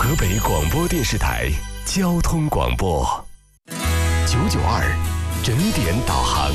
河北广播电视台交通广播992整点导航。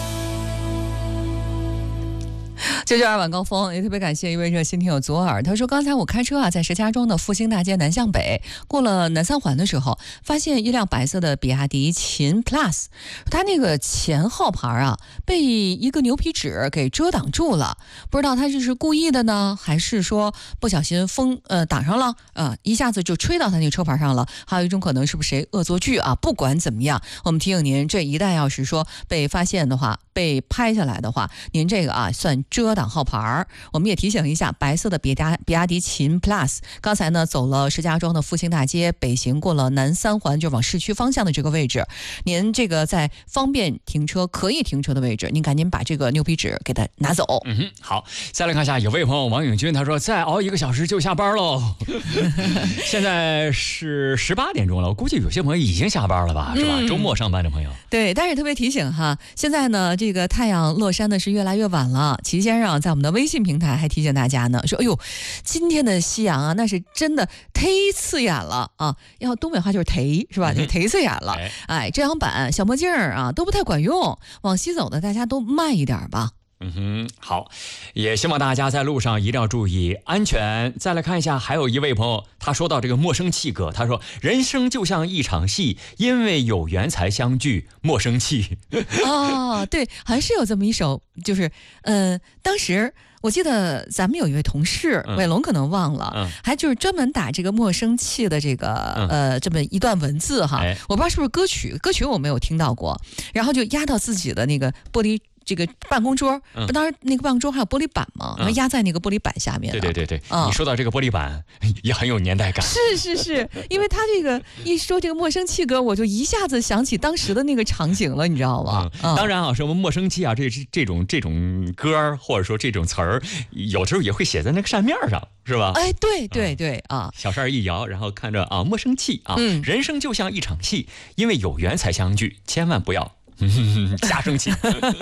992晚高峰，也特别感谢一位热心听友左耳，他说刚才我开车在石家庄的复兴大街南向北，过了南三环的时候，发现一辆白色的比亚迪秦 Plus， 它那个前号牌被一个牛皮纸给遮挡住了，不知道他这是故意的呢，还是说不小心风挡上了，一下子就吹到他那个车牌上了，还有一种可能是不是谁恶作剧啊？不管怎么样，我们提醒您，这一旦要是说被发现的话，被拍下来的话，您这个算遮挡号牌。我们也提醒一下，白色的比亚迪秦 Plus， 刚才呢走了石家庄的复兴大街北行，过了南三环就往市区方向的这个位置，您这个在方便停车可以停车的位置，您赶紧把这个牛皮纸给它拿走。 好，再来看一下，有位朋友王永军，他说再熬1个小时就下班喽。现在是18点钟了，我估计有些朋友已经下班了吧，是吧？周末上班的朋友。 对，但是特别提醒哈，现在呢这个太阳落山的是越来越晚了。齐先生在我们的微信平台还提醒大家呢，说哎呦，今天的夕阳那是真的忒刺眼了啊！要东北话就是忒，是吧？就忒刺眼了。遮阳板、小墨镜都不太管用，往西走的大家都慢一点吧。 好，也希望大家在路上一定要注意安全。再来看一下，还有一位朋友，他说到这个陌生气歌，他说人生就像一场戏，因为有缘才相聚，陌生气。 对，好像是有这么一首，就是当时我记得咱们有一位同事伟龙可能忘了，还就是专门打这个陌生气的这个这么一段文字哈，我不知道是不是歌曲我没有听到过，然后就压到自己的那个玻璃这个办公桌，当然那个办公桌还有玻璃板嘛，然后压在那个玻璃板下面。 对，你说到这个玻璃板也很有年代感。 是，因为他这个一说这个陌生气歌，我就一下子想起当时的那个场景了，你知道吗？ 当然什么陌生气这种歌或者说这种词儿，有时候也会写在那个扇面上，是吧？对小扇一摇，然后看着陌生气人生就像一场戏，因为有缘才相聚，千万不要瞎生气。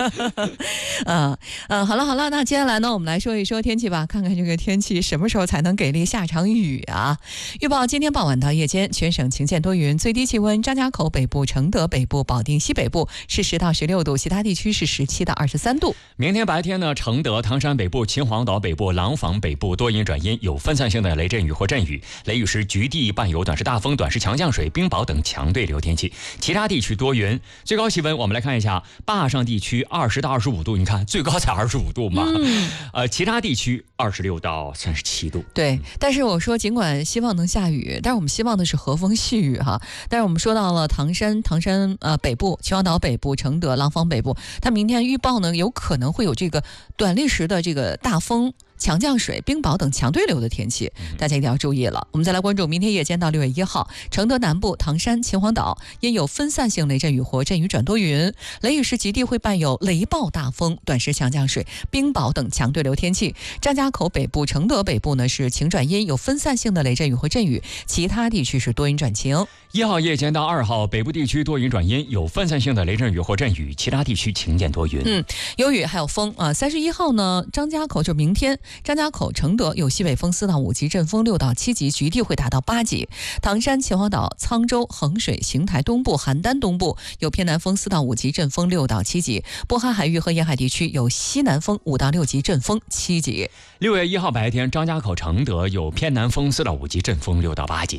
好了，那接下来呢，我们来说一说天气吧，看看这个天气什么时候才能给力下场雨啊？预报今天傍晚到夜间，全省晴见多云，最低气温张家口北部、承德北部、保定西北部是10到16度，其他地区是17到23度。 明天白天呢，承德、唐山北部、秦皇岛北部、廊坊北部多云转阴，有分散性的雷阵雨或阵雨，雷雨时局地伴有短时大风、短时强降水、冰雹等强对流天气，其他地区多云。最高气温我们来看一下，坝上地区20到25度，你看最高才25度嘛，其他地区26到37度。 对，但是我说尽管希望能下雨，但是我们希望的是和风细雨哈。但是我们说到了唐山北部、秦皇岛北部、承德、廊坊北部，它明天预报呢有可能会有这个短历时的这个大风、强降水、冰雹等强对流的天气，大家一定要注意了。我们再来关注明天夜间到6月1号，承德南部、唐山、秦皇岛因有分散性雷阵雨或阵雨转多云，雷雨时极地会伴有雷暴大风、短时强降水、冰雹等强对流天气。张家口北部、承德北部呢是晴转阴，有分散性的雷阵雨或阵雨，其他地区是多云转晴。 1号夜间到2号，北部地区多云转阴，有分散性的雷阵雨或阵雨，其他地区晴见多云。 有雨还有风31号呢，张家口就明天，张家口、承德有西北风4到5级，阵风6到7级，局地会达到8级。唐山、秦皇岛、沧州、衡水、邢台东部、邯郸东部有偏南风4到5级，阵风6到7级。渤海海域和沿海地区有西南风5到6级，阵风7级。 6月1号白天，张家口、承德有偏南风4到5级，阵风6到8级。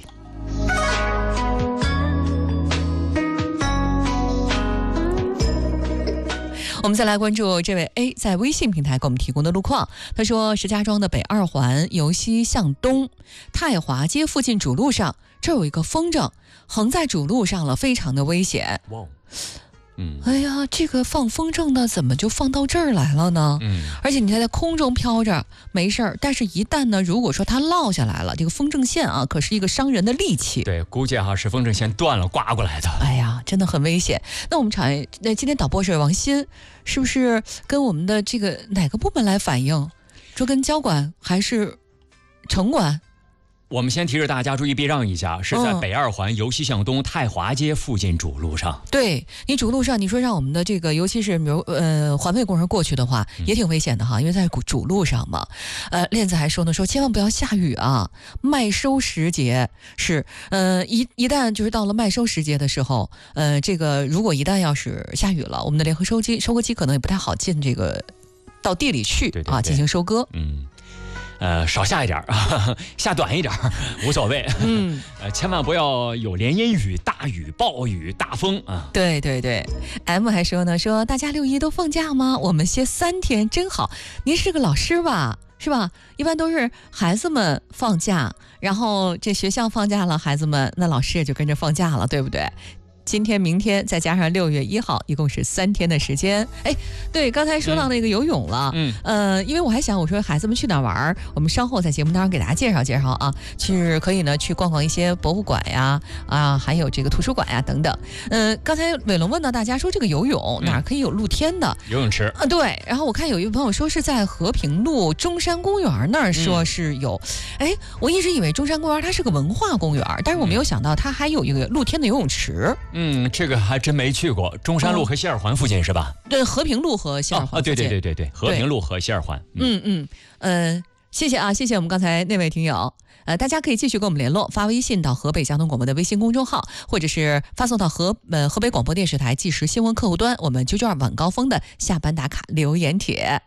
我们再来关注这位 A 在微信平台给我们提供的路况。他说，石家庄的北2环由西向东，太华街附近主路上，这有一个风筝横在主路上了，非常的危险。哎呀，这个放风筝的怎么就放到这儿来了呢？而且你在空中飘着没事儿，但是一旦呢，如果说它落下来了，这个风筝线可是一个伤人的利器。 对，估计是风筝线断了刮过来的。 哎呀，真的很危险。那我们今天导播是王鑫，是不是跟我们的这个哪个部门来反映？说跟交管还是城管？ 我们先提示大家注意避让一下，是在北二环由西向东太华街附近主路上。 对，你主路上，你说让我们的这个，尤其是比如环卫工人过去的话，也挺危险的哈，因为在主路上嘛。链子还说呢，说千万不要下雨啊，麦收时节是一旦就是到了麦收时节的时候，这个如果一旦要是下雨了，我们的联合收割机可能也不太好进这个到地里去啊进行收割。 少下一点下短一点无所谓。千万不要有连阴雨、大雨、暴雨、大风啊。 对对对 ，M 还说呢，说大家6一都放假吗？我们歇3天真好。您是个老师吧？是吧？一般都是孩子们放假，然后这学校放假了，孩子们那老师也就跟着放假了，对不对？今天、明天再加上6月1号，一共是3天的时间。哎，对，刚才说到那个游泳了，因为我还想，我说孩子们去哪玩，我们稍后在节目当中给大家介绍介绍啊。是可以呢去逛逛一些博物馆呀，还有这个图书馆呀等等。刚才伟龙问到大家说这个游泳哪儿可以有露天的游泳池对，然后我看有一位朋友说是在和平路中山公园那儿说是有，我一直以为中山公园它是个文化公园，但是我没有想到它还有一个露天的游泳池。 这个还真没去过。中山路和西二环附近是吧？ 对，和平路和西二环附近。 对，和平路和西二环。 谢谢啊，谢谢我们刚才那位听友。大家可以继续跟我们联络，发微信到河北交通广播的微信公众号，或者是发送到河北广播电视台即时新闻客户端，我们992晚高峰的下班打卡留言帖。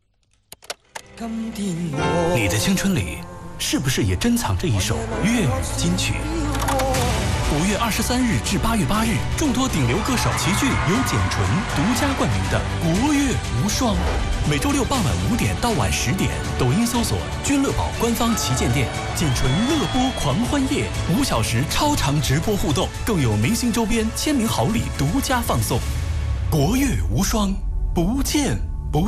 你的青春里是不是也珍藏着一首粤语金曲？5月23日至8月8日，众多顶流歌手齐聚，由简纯独家冠名的国乐无双。每周六傍晚5点到晚10点，抖音搜索君乐宝官方旗舰店，简纯乐播狂欢夜，5小时超长直播互动，更有明星周边签名好礼独家放送。国乐无双，不见